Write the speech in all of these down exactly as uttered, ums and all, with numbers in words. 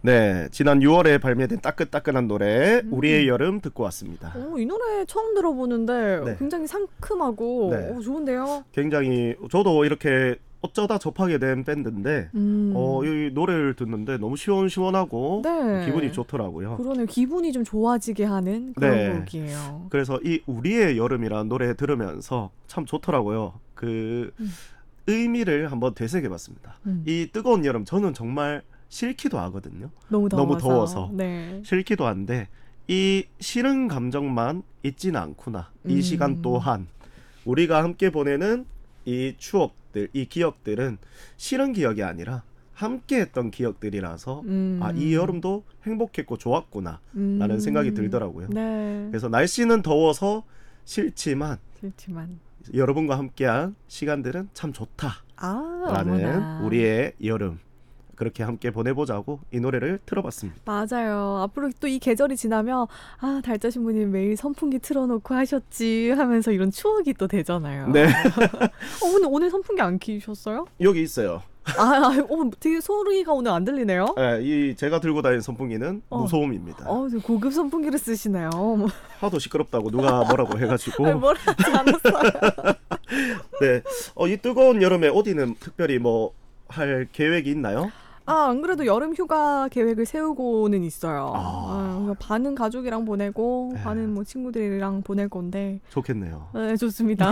네, 지난 유월에 발매된 따끈따끈한 노래 음. 우리의 여름 듣고 왔습니다. 오, 이 노래 처음 들어보는데 네. 굉장히 상큼하고 네. 오, 좋은데요? 굉장히 저도 이렇게 어쩌다 접하게 된 밴드인데 음. 어, 이 노래를 듣는데 너무 시원시원하고 네. 기분이 좋더라고요. 그러네요. 기분이 좀 좋아지게 하는 그런 네. 곡이에요. 그래서 이 우리의 여름이라는 노래 들으면서 참 좋더라고요. 그 음. 의미를 한번 되새겨봤습니다. 음. 이 뜨거운 여름 저는 정말 싫기도 하거든요. 너무 더워서. 너무 더워서. 네. 싫기도 한데 이 싫은 감정만 있지는 않구나. 이 음. 시간 또한 우리가 함께 보내는 이 추억들, 이 기억들은 싫은 기억이 아니라 함께했던 기억들이라서 음. 아, 이 여름도 행복했고 좋았구나 음. 라는 생각이 들더라고요. 네. 그래서 날씨는 더워서 싫지만 싫지만 여러분과 함께한 시간들은 참 좋다라는 아, 어머나. 우리의 여름, 그렇게 함께 보내보자고 이 노래를 틀어봤습니다. 맞아요. 앞으로 또 이 계절이 지나면 아, 달자 신부님 매일 선풍기 틀어놓고 하셨지 하면서 이런 추억이 또 되잖아요. 네. 어, 오늘 오늘 선풍기 안 키우셨어요? 여기 있어요. 아, 아 어, 되게 소리가 오늘 안 들리네요. 네, 이 제가 들고 다니는 선풍기는 어. 무소음입니다. 어, 되게 고급 선풍기를 쓰시네요. 하도 시끄럽다고 누가 뭐라고 해가지고. 아니, 뭐라 하지 않았어요. 네, 어, 이 뜨거운 여름에 어디는 특별히 뭐 할 계획이 있나요? 아, 안 그래도 여름 휴가 계획을 세우고는 있어요. 아. 아, 그래서 반은 가족이랑 보내고 네. 반은 뭐 친구들이랑 보낼 건데. 좋겠네요. 네, 좋습니다.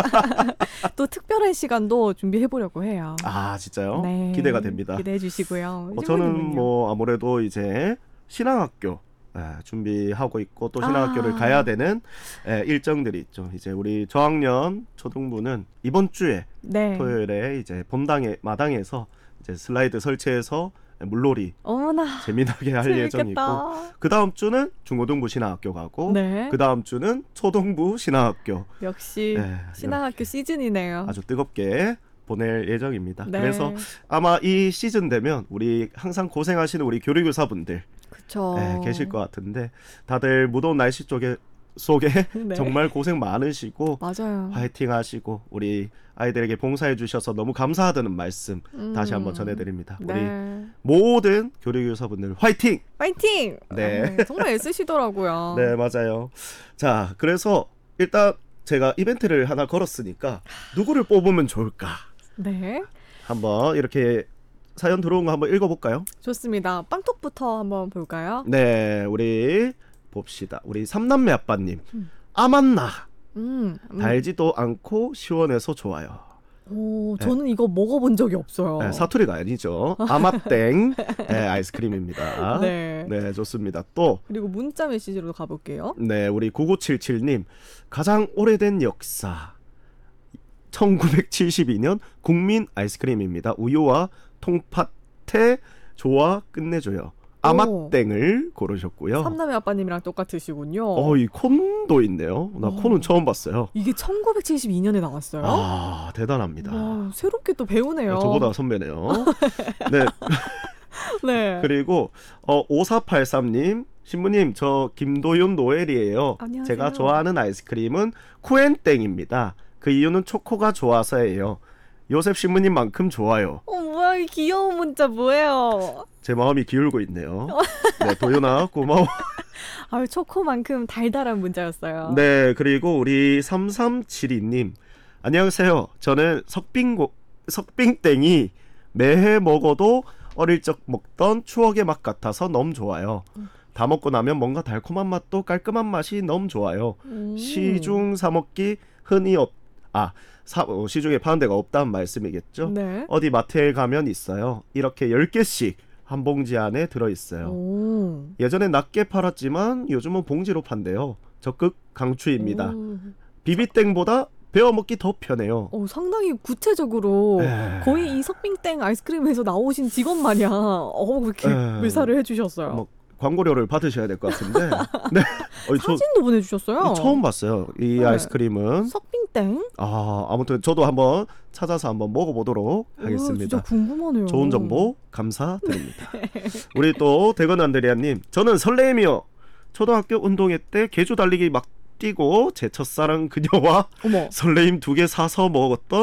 또 특별한 시간도 준비해 보려고 해요. 아, 진짜요? 네, 기대가 됩니다. 기대해 주시고요. 어, 저는 뭐 아무래도 이제 신앙학교 예, 준비하고 있고 또 신학교를 아. 가야 되는 예, 일정들이 있죠. 이제 우리 저학년 초등부는 이번 주에 네. 토요일에 이제 본당에 마당에서 이제 슬라이드 설치해서 물놀이 어머나. 재미나게 할 예정이고, 재밌겠다. 그 다음 주는 중고등부 신학교 가고, 네. 그 다음 주는 초등부 신학교. 역시 네, 신학학교 시즌이네요. 아주 뜨겁게 보낼 예정입니다. 네. 그래서 아마 이 시즌 되면 우리 항상 고생하시는 우리 교리교사분들 그쵸. 네, 계실 것 같은데 다들 무더운 날씨 쪽에 속에 네. 정말 고생 많으시고 맞아요. 화이팅 하시고 우리 아이들에게 봉사해 주셔서 너무 감사하다는 말씀 음. 다시 한번 전해드립니다. 우리 네. 모든 교리교사분들 화이팅! 파이팅! 네. 아, 정말 애쓰시더라고요. 네, 맞아요. 자, 그래서 일단 제가 이벤트를 하나 걸었으니까 누구를 뽑으면 좋을까? 네. 한번 이렇게 사연 들어온 거 한번 읽어볼까요? 좋습니다. 빵톡부터 한번 볼까요? 네, 우리 봅시다. 우리 삼남매 아빠님. 음. 아맛나. 음. 음. 달지도 않고 시원해서 좋아요. 오, 저는 이거 먹어본 적이 없어요. 네, 사투리가 아니죠. 아맛땡 네, 아이스크림입니다. 네. 네, 좋습니다. 또 그리고 문자 메시지로 가볼게요. 네, 우리 구구칠칠님. 가장 오래된 역사. 천구백칠십이 년 국민 아이스크림입니다. 우유와 통팥에 조화 끝내줘요. 아맛땡을 고르셨고요. 삼남매 아빠님이랑 똑같으시군요. 어, 이 콘도 있네요. 나 어. 콘은 처음 봤어요. 이게 천구백칠십이 년에 나왔어요? 아, 대단합니다. 와, 새롭게 또 배우네요. 저보다 선배네요. 네. 네. 그리고 어, 오사팔삼님. 신부님, 저 김도윤 노엘이에요. 안녕하세요. 제가 좋아하는 아이스크림은 쿠엔땡입니다. 그 이유는 초코가 좋아서예요. 요셉 신부님만큼 좋아요. 어, 뭐야, 이 귀여운 문자 뭐예요? 제 마음이 기울고 있네요. 네, 도윤아 고마워. 아유, 초코만큼 달달한 문자였어요. 네, 그리고 우리 삼삼칠이님. 안녕하세요. 저는 석빙고, 석빙땡이 매해 먹어도 어릴 적 먹던 추억의 맛 같아서 너무 좋아요. 다 먹고 나면 뭔가 달콤한 맛도 깔끔한 맛이 너무 좋아요. 음. 시중 사 먹기 흔히 없, 아, 사, 어, 시중에 파는 데가 없다는 말씀이겠죠? 네. 어디 마트에 가면 있어요. 이렇게 열 개씩 한 봉지 안에 들어있어요. 오. 예전에 낮게 팔았지만 요즘은 봉지로 판대요. 적극 강추입니다. 오. 비비땡보다 베어 먹기 더 편해요. 어, 상당히 구체적으로 에... 거의 이 석빙땡 아이스크림에서 나오신 직원 마냥 어, 그렇게 에... 묘사를 해주셨어요. 뭐, 광고료를 받으셔야 될 것 같은데. 네. 어, 저, 사진도 보내주셨어요. 처음 봤어요. 이 네. 아이스크림은. 석빙땡? 아, 아무튼 저도 한번 찾아서 한번 먹어보도록 하겠습니다. 우와, 진짜 궁금하네요. 좋은 정보 감사드립니다. 우리 또 대건 안드레아님. 저는 설레임이요. 초등학교 운동회 때 계주 달리기 막 뛰고 제 첫사랑 그녀와 어머. 설레임 두 개 사서 먹었던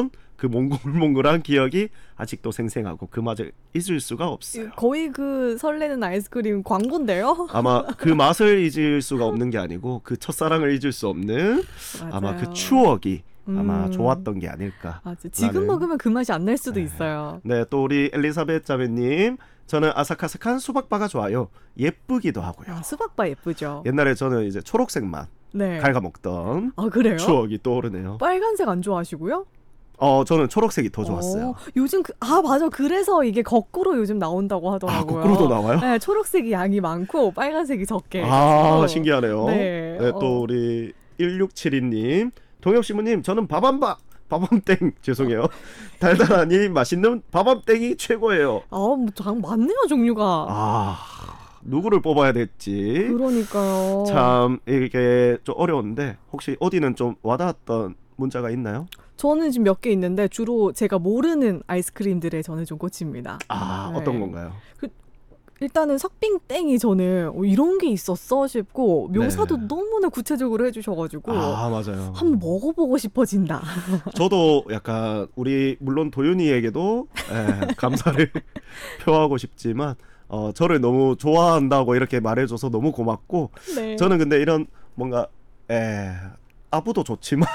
그 몽글몽글한 기억이 아직도 생생하고 그 맛을 잊을 수가 없어요. 거의 그 설레는 아이스크림 광고인데요. 아마 그 맛을 잊을 수가 없는 게 아니고 그 첫사랑을 잊을 수 없는 아마 그 맞아요. 추억이 아마 음. 좋았던 게 아닐까. 맞아. 지금 나는- 먹으면 그 맛이 안 날 수도 네. 있어요. 네, 또 우리 엘리사벳 자매님, 저는 아삭아삭한 수박바가 좋아요. 예쁘기도 하고요. 아, 수박바 예쁘죠. 옛날에 저는 이제 초록색만 네. 갉아 먹던 아 그래요? 추억이 떠오르네요. 빨간색 안 좋아하시고요? 어, 저는 초록색이 더 좋았어요. 어, 요즘 그, 아 맞아. 그래서 이게 거꾸로 요즘 나온다고 아, 하더라고요. 거꾸로도 나와요? 네, 초록색이 양이 많고 빨간색이 적게. 아, 해가지고. 신기하네요. 네. 네, 어. 또 우리 일육칠이 님, 동엽신부님, 저는 밥한바 밥함땡 죄송해요. 달달하니 맛있는 밥함땡이 최고예요. 아, 뭐, 장 많네요 종류가. 아, 누구를 뽑아야 될지 그러니까요. 참 이게 좀 어려운데 혹시 어디는 좀 와닿았던 문자가 있나요? 저는 지금 몇 개 있는데 주로 제가 모르는 아이스크림들에 저는 좀 꽂힙니다. 아, 네. 어떤 건가요? 일단은 석빙땡이 저는 어, 이런 게 있었어 싶고 묘사도 네. 너무나 구체적으로 해주셔가지고 아, 맞아요. 한번 먹어보고 싶어진다. 저도 약간 우리 물론 도윤이에게도 예, 감사를 표하고 싶지만 어, 저를 너무 좋아한다고 이렇게 말해줘서 너무 고맙고 네. 저는 근데 이런 뭔가 에, 아부도 좋지만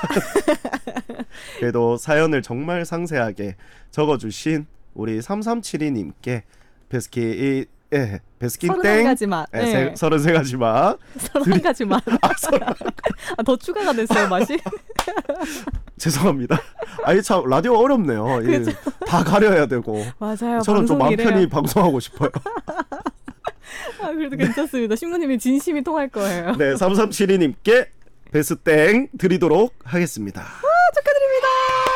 그래도 사연을 정말 상세하게 적어주신 우리 삼삼칠이 님께 베스킨 예, 베스킨 서른한 땡 가지 맛. 예, 네. 세- 서른세 가지 맛 서른한 가지 맛. 아, 더 추가가 됐어요 맛이. 죄송합니다. 아니 참 라디오 어렵네요. 이, 다 가려야 되고 맞아요. 저는 좀 마음 방송이래요. 편히 방송하고 싶어요. 아, 그래도 괜찮습니다. 신부님이 진심이 통할 거예요. 네, 삼삼칠이 님께 베스땡 드리도록 하겠습니다. 축하드립니다.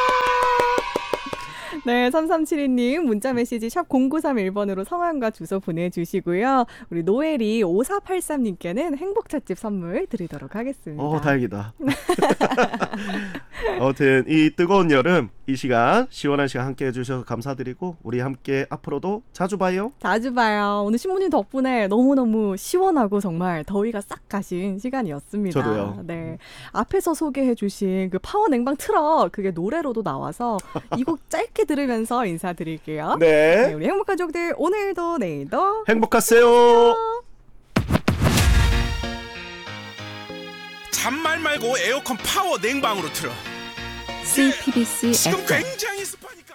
네, 삼삼칠이 님 문자 메시지 샵 공구삼일 번으로 성함과 주소 보내주시고요. 우리 노엘이 오사팔삼 님께는 행복 찻집 선물 드리도록 하겠습니다. 어, 다행이다. 아무튼 이 뜨거운 여름 이 시간 시원한 시간 함께 해주셔서 감사드리고 우리 함께 앞으로도 자주 봐요. 자주 봐요. 오늘 신부님 덕분에 너무너무 시원하고 정말 더위가 싹 가신 시간이었습니다. 저도요. 네. 앞에서 소개해주신 그 파워 냉방 트럭 그게 노래로도 나와서 이 곡 짧게 들으면서 인사드릴게요. 네, 네, 우리 행복 가족들 오늘도 내일도 행복하세요. 잔말 말고 에어컨 파워 냉방으로 틀어. 씨피비씨 지금 에프엠 굉장히 습하니까.